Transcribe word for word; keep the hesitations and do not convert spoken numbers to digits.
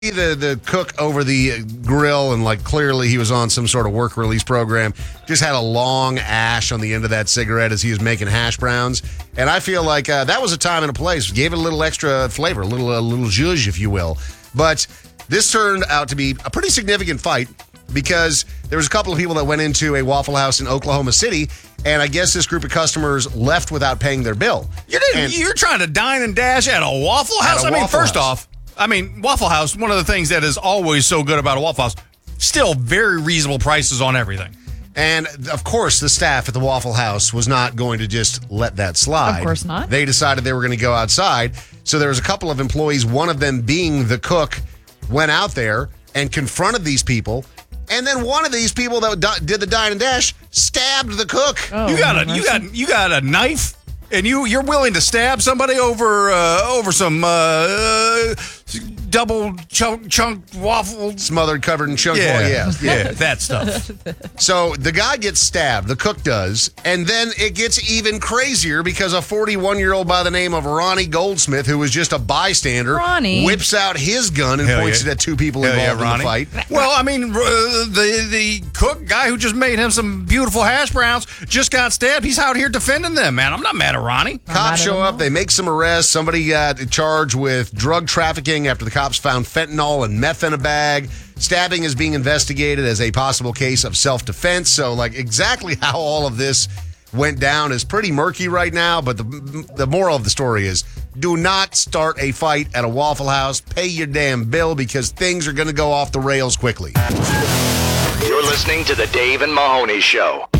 The the cook over the grill, and like clearly he was on some sort of work release program, just had a long ash on the end of that cigarette as he was making hash browns. And I feel like uh, that was a time and a place. Gave it a little extra flavor, a little, a little zhuzh, if you will. But this turned out to be a pretty significant fight because there was a couple of people that went into a Waffle House in Oklahoma City, and I guess this group of customers left without paying their bill. You're, and, you're trying to dine and dash at a Waffle House? A I mean, Waffle first House. off, I mean, Waffle House, one of the things that is always so good about a Waffle House, still very reasonable prices on everything. And, of course, the staff at the Waffle House was not going to just let that slide. Of course not. They decided they were going to go outside. So there was a couple of employees, one of them being the cook, went out there and confronted these people. And then one of these people that di- did the dine and dash stabbed the cook. Oh, you got a you got you got a knife, and you you're willing to stab somebody over uh, over some uh, uh, double chunk chunk waffle, Smothered, covered in chunk. yeah, Well, yeah, yeah, that stuff. So the guy gets stabbed, the cook does, and then it gets even crazier because a forty-one-year-old by the name of Ronnie Goldsmith, who was just a bystander, Ronnie. whips out his gun and Hell points yeah. it at two people Hell involved yeah, in the Ronnie. fight. Well, I mean, uh, the the cook guy who just made him some beautiful hash browns just got stabbed. He's out here defending them, man. I'm not mad at Ronnie. Cops show up, they make some arrests. Somebody got charged with drug trafficking after the cops found fentanyl and meth in a bag. Stabbing is being investigated as a possible case of self-defense. So, like, exactly how all of this went down is pretty murky right now. But the the moral of the story is, do not start a fight at a Waffle House. Pay your damn bill because things are going to go off the rails quickly. You're listening to the Dave and Mahoney Show.